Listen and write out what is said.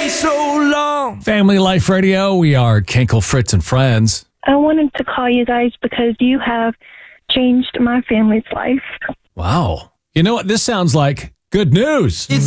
so long. Family Life Radio. We are Kinkle, Fritz, and Friends. I wanted to call you guys because you have changed my family's life. Wow. You know what? This sounds like good news. It's